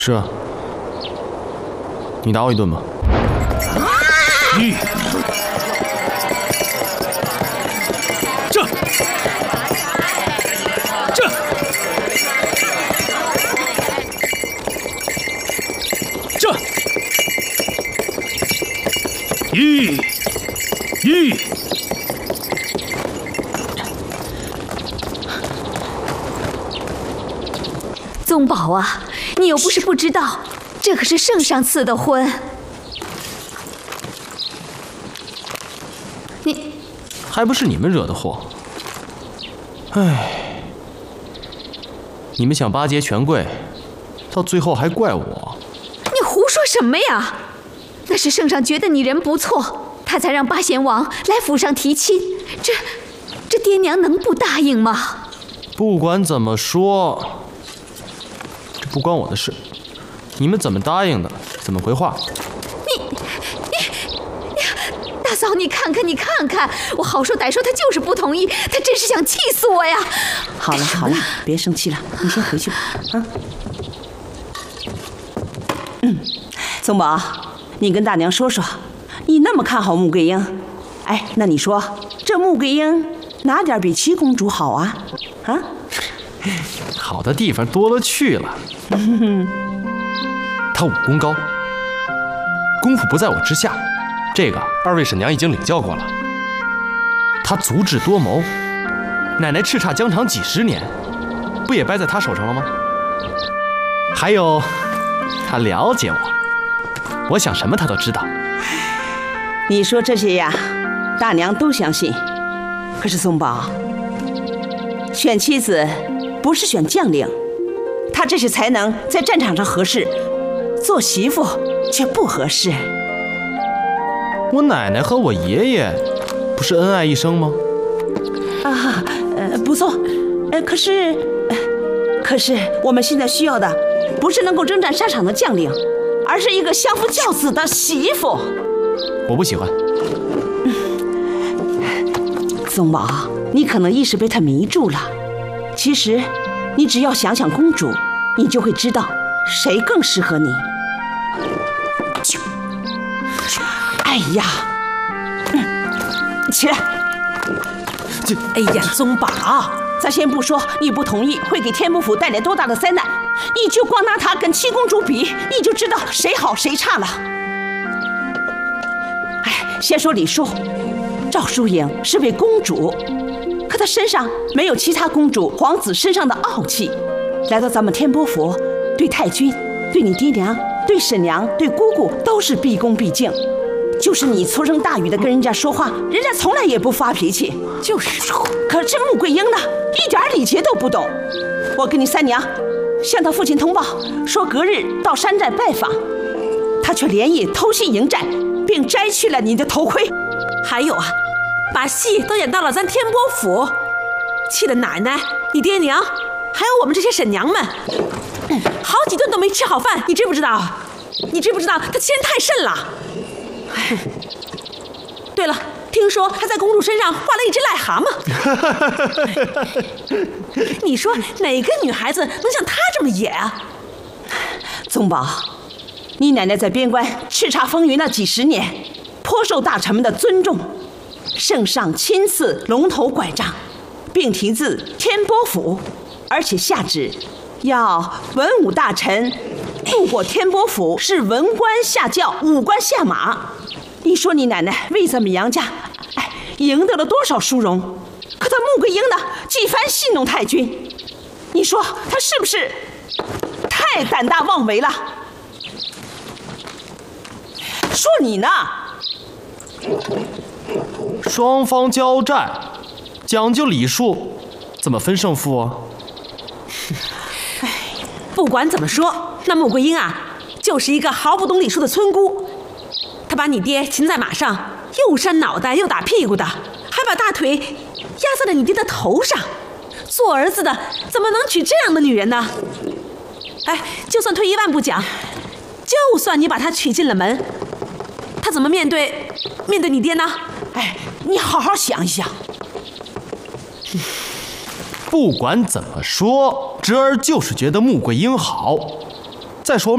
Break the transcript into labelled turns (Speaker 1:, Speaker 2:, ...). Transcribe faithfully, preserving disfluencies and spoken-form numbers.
Speaker 1: 是啊，你打我一顿吧。
Speaker 2: 一，这，这，这，一，一。
Speaker 3: 宗宝啊，你又不是不知道，这可是圣上赐的婚。你
Speaker 1: 还不是你们惹的祸。唉，你们想巴结权贵，到最后还怪我。
Speaker 3: 你胡说什么呀？那是圣上觉得你人不错，他才让八贤王来府上提亲。这，这爹娘能不答应吗？
Speaker 1: 不管怎么说。 不关我的事，你们怎么答应的，怎么回话？
Speaker 3: 你你你，大嫂，你看看，你看看，我好说歹说，他就是不同意，他真是想气死我呀！
Speaker 4: 好了好了，别生气了，你先回去吧。啊，嗯，宗宝，你跟大娘说说，你那么看好穆桂英，哎，那你说这穆桂英哪点比七公主好啊？啊？
Speaker 1: 好的地方多了去了。他武功高，功夫不在我之下，这个二位婶娘已经领教过了。他足智多谋，奶奶叱咤疆场几十年，不也掰在他手上了吗？还有，他了解我，我想什么他都知道。
Speaker 4: 你说这些呀，大娘都相信。可是宗宝，选妻子不是选将领。 他这些才能在战场上合适，做媳妇却不合适。
Speaker 1: 我奶奶和我爷爷不是恩爱一生吗？
Speaker 4: 啊，呃，不错，呃，可是，呃，可是我们现在需要的不是能够征战沙场的将领，而是一个相夫教子的媳妇。
Speaker 1: 我不喜欢。
Speaker 4: 宗宝，你可能一时被他迷住了，其实，你只要想想公主。 你就会知道谁更适合你。哎呀，嗯、起来！哎呀，宗宝，咱先不说你不同意会给天波府带来多大的灾难，你就光拿她跟七公主比，你就知道谁好谁差了。哎，先说李叔，赵淑颖是位公主，可她身上没有其他公主、皇子身上的傲气。 来到咱们天波府，对太君、对你爹娘、对婶娘、对姑姑都是毕恭毕敬。就是你粗声大语的跟人家说话，人家从来也不发脾气。就是说，可这穆桂英呢，一点礼节都不懂。我跟你三娘向他父亲通报，说隔日到山寨拜访，他却连夜偷袭营寨，并摘去了你的头盔。
Speaker 5: 还有啊，把戏都演到了咱天波府，气得奶奶、你爹娘。 还有我们这些婶娘们，好几顿都没吃好饭，你知不知道？你知不知道他欺人太甚了？哎，对了，听说他在公主身上画了一只癞蛤蟆。你说哪个女孩子能像她这么野啊？
Speaker 4: 宗宝，你奶奶在边关叱咤风云那几十年，颇受大臣们的尊重，圣上亲赐龙头拐杖，并题字天波府。 而且下旨，要文武大臣路过天波府是文官下轿，武官下马。你说你奶奶为咱们杨家，哎，赢得了多少殊荣？可她穆桂英呢，几番戏弄太君，你说她是不是太胆大妄为了？说你呢？
Speaker 1: 双方交战，讲究礼数，怎么分胜负啊？
Speaker 5: 哎，不管怎么说，那穆桂英啊，就是一个毫不懂礼数的村姑。她把你爹擒在马上，又扇脑袋又打屁股的，还把大腿压在了你爹的头上。做儿子的怎么能娶这样的女人呢？哎，就算退一万步讲，就算你把她娶进了门，她怎么面对面对你爹呢？
Speaker 4: 哎，你好好想一想。
Speaker 1: 不管怎么说，侄儿就是觉得穆桂英好。再说